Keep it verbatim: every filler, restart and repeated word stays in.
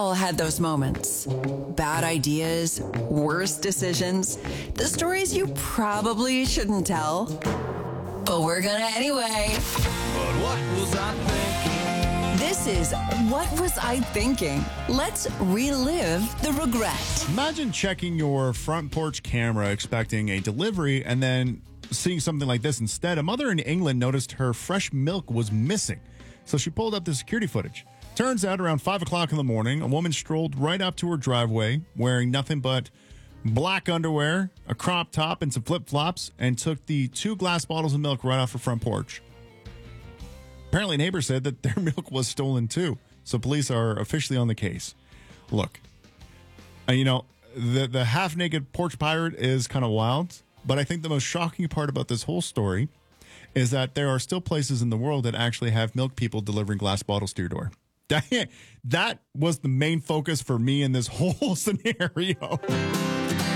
all had those moments. Bad ideas, worse decisions, the stories you probably shouldn't tell. But we're gonna anyway. But what was I thinking? This is What Was I Thinking? Let's relive the regret. Imagine checking your front porch camera expecting a delivery and then seeing something like this instead. A mother in England noticed her fresh milk was missing, so she pulled up the security footage. Turns out around five o'clock in the morning, a woman strolled right up to her driveway wearing nothing but black underwear, a crop top, and some flip-flops, and took the two glass bottles of milk right off her front porch. Apparently, neighbors said that their milk was stolen too, so police are officially on the case. Look, uh, you know, the, the half-naked porch pirate is kind of wild, but I think the most shocking part about this whole story is that there are still places in the world that actually have milk people delivering glass bottles to your door. That, that was the main focus for me in this whole scenario.